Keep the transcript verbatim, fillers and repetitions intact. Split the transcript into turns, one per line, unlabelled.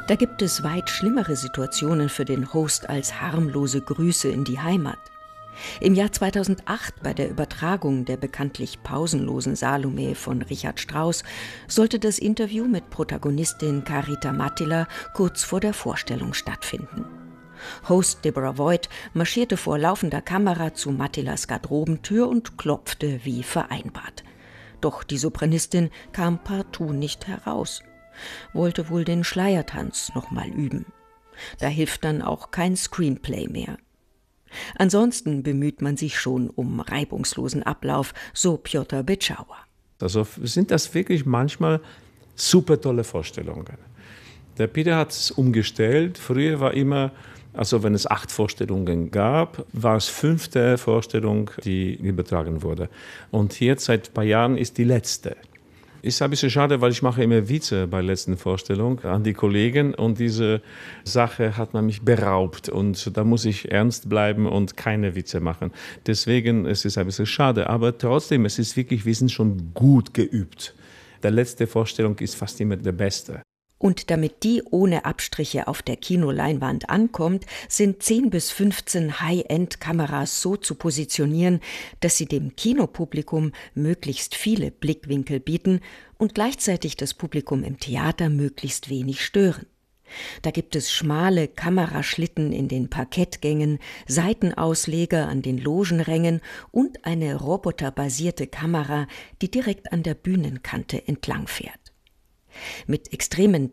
Da gibt es weit schlimmere Situationen für den Host als harmlose Grüße in die Heimat. Im Jahr zweitausendacht, bei der Übertragung der bekanntlich pausenlosen Salome von Richard Strauss, sollte das Interview mit Protagonistin Carita Mattila kurz vor der Vorstellung stattfinden. Host Deborah Voigt marschierte vor laufender Kamera zu Mattilas Garderobentür und klopfte wie vereinbart. Doch die Sopranistin kam partout nicht heraus. Wollte wohl den Schleiertanz noch mal üben. Da hilft dann auch kein Screenplay mehr. Ansonsten bemüht man sich schon um reibungslosen Ablauf, so Piotr Beczała.
Also sind das wirklich manchmal super tolle Vorstellungen. Der Peter hat es umgestellt. Früher war immer, also wenn es acht Vorstellungen gab, war es fünfte Vorstellung, die übertragen wurde. Und jetzt seit ein paar Jahren ist die letzte. Ist ein bisschen schade, weil ich mache immer Witze bei der letzten Vorstellung an die Kollegen und diese Sache hat man mich beraubt und da muss ich ernst bleiben und keine Witze machen. Deswegen es ist es ein bisschen schade, aber trotzdem, es ist wirklich, wir sind schon gut geübt. Die letzte Vorstellung ist fast immer der beste.
Und damit die ohne Abstriche auf der Kinoleinwand ankommt, sind zehn bis fünfzehn High-End-Kameras so zu positionieren, dass sie dem Kinopublikum möglichst viele Blickwinkel bieten und gleichzeitig das Publikum im Theater möglichst wenig stören. Da gibt es schmale Kameraschlitten in den Parkettgängen, Seitenausleger an den Logenrängen und eine roboterbasierte Kamera, die direkt an der Bühnenkante entlangfährt. Mit extremen